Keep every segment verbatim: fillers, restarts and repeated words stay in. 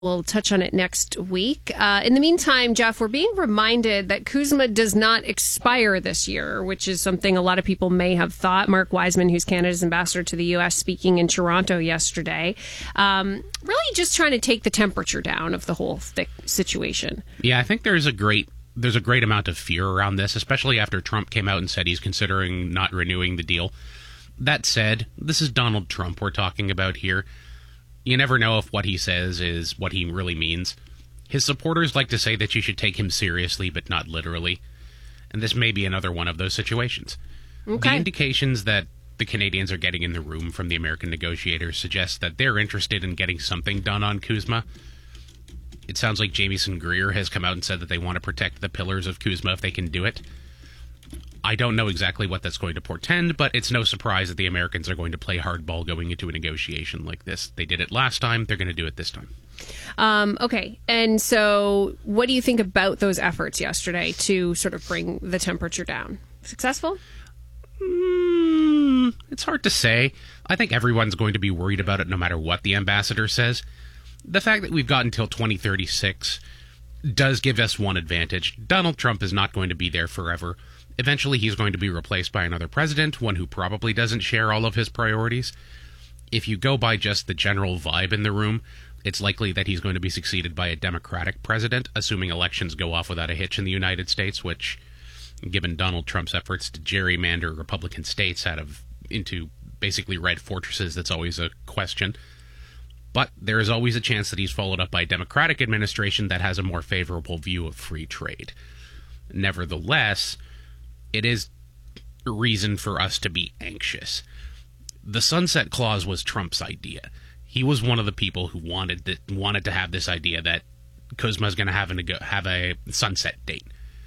We'll touch on it next week. Uh, in the meantime, Jeff, we're being reminded that CUSMA does not expire this year, which is something a lot of people may have thought. Mark Wiseman, who's Canada's ambassador to the U S, speaking in Toronto yesterday, um, really just trying to take the temperature down of the whole thick situation. Yeah, I think there's a great there's a great amount of fear around this, especially after Trump came out and said he's considering not renewing the deal. That said, this is Donald Trump we're talking about here. You never know if what he says is what he really means. His supporters like to say that you should take him seriously, but not literally. And this may be another one of those situations. Okay. The indications that the Canadians are getting in the room from the American negotiators suggest that they're interested in getting something done on CUSMA. It sounds like Jamieson Greer has come out and said that they want to protect the pillars of CUSMA if they can do it. I don't know exactly what that's going to portend, but it's no surprise that the Americans are going to play hardball going into a negotiation like this. They did it last time. They're going to do it this time. Um, okay. And so what do you think about those efforts yesterday to sort of bring the temperature down? Successful? Mm, it's hard to say. I think everyone's going to be worried about it no matter what the ambassador says. The fact that we've got until twenty thirty-six does give us one advantage. Donald Trump is not going to be there forever. Eventually, he's going to be replaced by another president, one who probably doesn't share all of his priorities. If you go by just the general vibe in the room, it's likely that he's going to be succeeded by a Democratic president, assuming elections go off without a hitch in the United States, which, given Donald Trump's efforts to gerrymander Republican states out of into basically red fortresses, that's always a question. But there is always a chance that he's followed up by a Democratic administration that has a more favorable view of free trade. Nevertheless, it is a reason for us to be anxious. The sunset clause was Trump's idea. He was one of the people who wanted that wanted to have this idea that CUSMA is going to have a have a sunset date.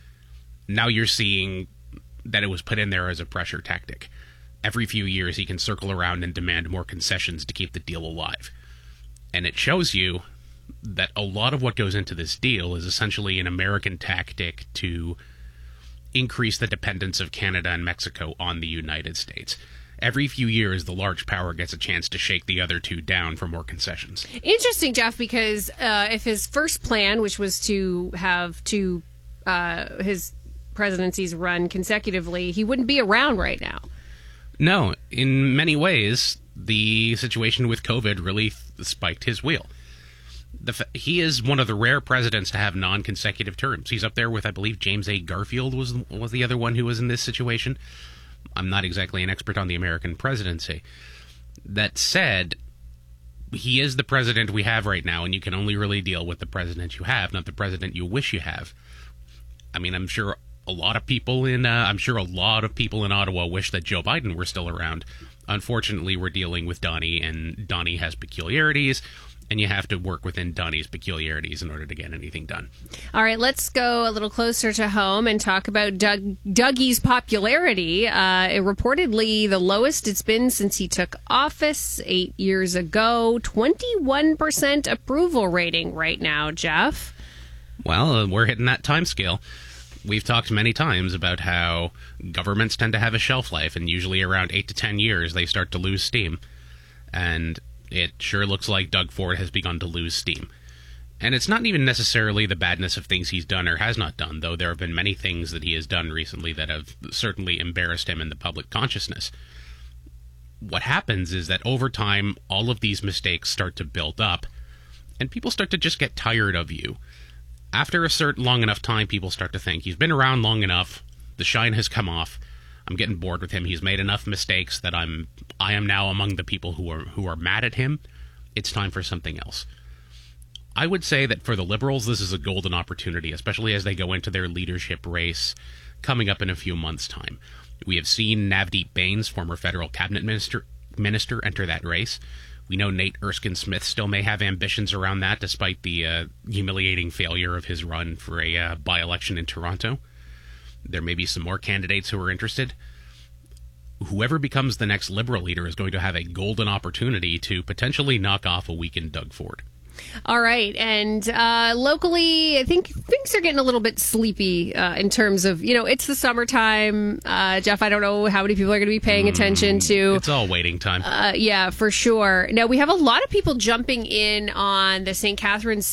Now you're seeing that it was put in there as a pressure tactic. Every few years he can circle around and demand more concessions to keep the deal alive. And it shows you that a lot of what goes into this deal is essentially an American tactic to increase the dependence of Canada and Mexico on the United States. Every few years, the large power gets a chance to shake the other two down for more concessions. Interesting, Jeff, because uh, if his first plan, which was to have two, uh, his presidencies run consecutively, he wouldn't be around right now. No, in many ways, the situation with COVID really spiked his wheel. The, he is one of the rare presidents to have non-consecutive terms. He's up there with, I believe, James A. Garfield was was the other one who was in this situation. I'm not exactly an expert on the American presidency. That said, he is the president we have right now, and you can only really deal with the president you have, not the president you wish you have. I mean, I'm sure a lot of people in uh, I'm sure a lot of people in Ottawa wish that Joe Biden were still around. Unfortunately, we're dealing with Donnie, and Donnie has peculiarities. And you have to work within Donnie's peculiarities in order to get anything done. All right, let's go a little closer to home and talk about Doug, Dougie's popularity. Uh, it reportedly the lowest it's been since he took office eight years ago. twenty-one percent approval rating right now, Jeff. Well, uh, we're hitting that time scale. We've talked many times about how governments tend to have a shelf life, and usually around eight to ten years they start to lose steam. And it sure looks like Doug Ford has begun to lose steam. And it's not even necessarily the badness of things he's done or has not done, though there have been many things that he has done recently that have certainly embarrassed him in the public consciousness. What happens is that over time, all of these mistakes start to build up, and people start to just get tired of you. After a certain long enough time, people start to think, he's been around long enough, the shine has come off, I'm getting bored with him. He's made enough mistakes that I'm I am now among the people who are who are mad at him. It's time for something else. I would say that for the Liberals, this is a golden opportunity, especially as they go into their leadership race coming up in a few months' time. We have seen Navdeep Bains, former federal cabinet minister, minister enter that race. We know Nate Erskine-Smith still may have ambitions around that, despite the uh, humiliating failure of his run for a uh, by-election in Toronto. There may be some more candidates who are interested. Whoever becomes the next Liberal leader is going to have a golden opportunity to potentially knock off a weakened Doug Ford. All right. And uh, locally, I think things are getting a little bit sleepy uh, in terms of, you know, it's the summertime. Uh, Jeff, I don't know how many people are going to be paying attention to. It's all waiting time. Uh, yeah, for sure. Now, we have a lot of people jumping in on the Saint Catharines